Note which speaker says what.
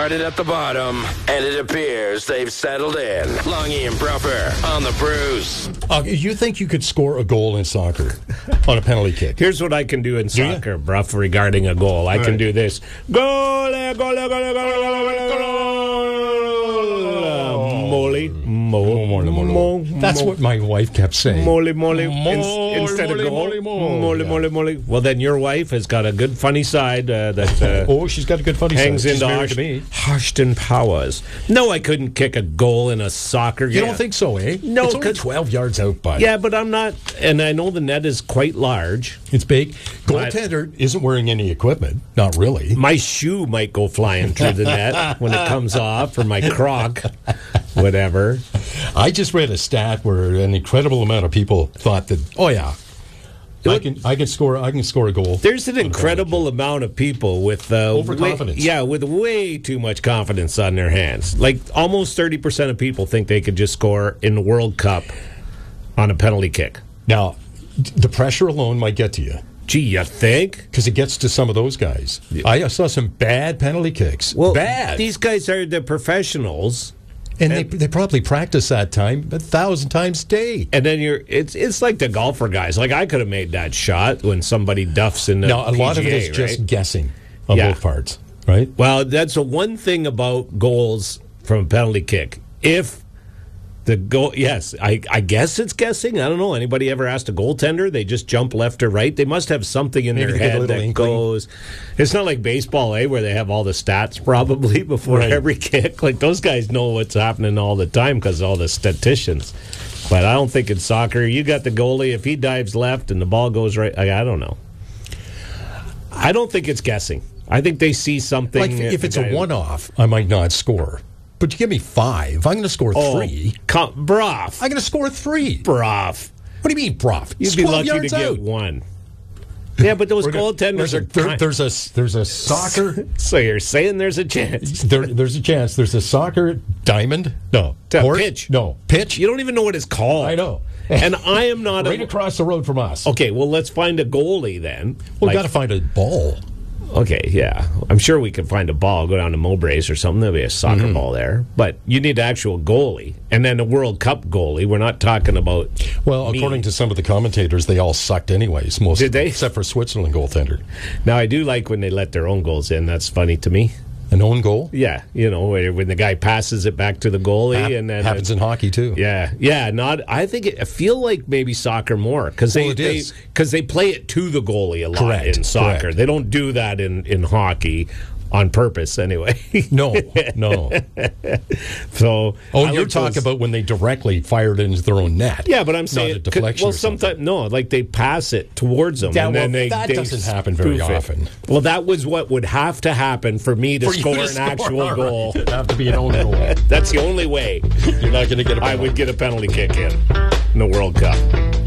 Speaker 1: Started at the bottom, and it appears they've settled in. Longy and Bruffer on the Bruce.
Speaker 2: You think you could score a goal in soccer on a penalty kick?
Speaker 3: Here's what I can do in soccer, Bruff, regarding a goal. I can do this. Goal, goal, goal, goal, goal.
Speaker 2: That's what my wife kept saying.
Speaker 3: Instead of goal. Mole. Well, then your wife has got a good funny side that
Speaker 2: she's got a good funny
Speaker 3: hangs
Speaker 2: side.
Speaker 3: into Ashton Powers. No, I couldn't kick a goal in a soccer game.
Speaker 2: You don't think so, eh?
Speaker 3: No,
Speaker 2: it's only 12 yards out, bud.
Speaker 3: Yeah, but I'm not, and I know the net is quite large.
Speaker 2: It's big. Goaltender isn't wearing any equipment. Not really.
Speaker 3: My shoe might go flying through the net when it comes off, or my croc, whatever.
Speaker 2: I just read a stat where an incredible amount of people thought that, I can score a goal.
Speaker 3: There's an incredible amount of people with
Speaker 2: overconfidence.
Speaker 3: With way too much confidence on their hands. Like almost 30% of people think they could just score in the World Cup on a penalty kick.
Speaker 2: Now, the pressure alone might get to you.
Speaker 3: Gee, you think?
Speaker 2: Because it gets to some of those guys. Yeah. I saw some bad penalty kicks.
Speaker 3: Well,
Speaker 2: bad.
Speaker 3: These guys are the professionals.
Speaker 2: And they probably practice that time 1,000 times a day.
Speaker 3: And then it's like the golfer guys. Like I could have made that shot when somebody duffs in the
Speaker 2: Now, a lot of it is just guessing on both parts, right?
Speaker 3: Well, that's the one thing about goals from a penalty kick. If the goal, yes, I guess it's guessing. I don't know. Anybody ever asked a goaltender? They just jump left or right. They must have something in their head that goes. It's not like baseball, where they have all the stats probably before every kick. Like those guys know what's happening all the time because of all the statisticians. But I don't think in soccer, you got the goalie. If he dives left and the ball goes right, I don't know. I don't think it's guessing. I think they see something.
Speaker 2: Like if it's a one-off, I might not score. But you give me 5. I'm going to score 3.
Speaker 3: Broff.
Speaker 2: I'm going to score 3.
Speaker 3: Broff.
Speaker 2: What do you mean, broff?
Speaker 3: You'd be lucky to get 1. Yeah, but those goaltenders
Speaker 2: there's a soccer.
Speaker 3: So you're saying there's a chance?
Speaker 2: There's a chance. There's a soccer diamond. No.
Speaker 3: Pitch.
Speaker 2: No. Pitch.
Speaker 3: You don't even know what it's called.
Speaker 2: I know.
Speaker 3: And I am not
Speaker 2: right across the road from us.
Speaker 3: Okay, well, let's find a goalie then.
Speaker 2: Well, we've got to find a ball.
Speaker 3: Okay, yeah. I'm sure we could find a ball, go down to Mowbray's or something. There'll be a soccer ball there. But you need an actual goalie. And then a World Cup goalie. We're not talking about
Speaker 2: according to some of the commentators, they all sucked anyways.
Speaker 3: Did they?
Speaker 2: Except for Switzerland goaltender.
Speaker 3: Now, I do like when they let their own goals in. That's funny to me.
Speaker 2: An own goal?
Speaker 3: Yeah, when the guy passes it back to the goalie, and then
Speaker 2: happens in hockey too.
Speaker 3: Yeah. I feel like maybe soccer more because they play it to the goalie a lot in soccer. Correct. They don't do that in hockey on purpose anyway.
Speaker 2: No.
Speaker 3: So
Speaker 2: you're talking about when they directly fire it into their own net.
Speaker 3: Yeah, but I'm saying
Speaker 2: not a deflection.
Speaker 3: Well, sometimes like they pass it towards them, and then
Speaker 2: that doesn't happen very often.
Speaker 3: Well, that was what would have to happen for me to score an actual goal.
Speaker 2: It'd have to be an own goal.
Speaker 3: That's the only way.
Speaker 2: You're not going to get a penalty.
Speaker 3: I would get a penalty kick in the World Cup.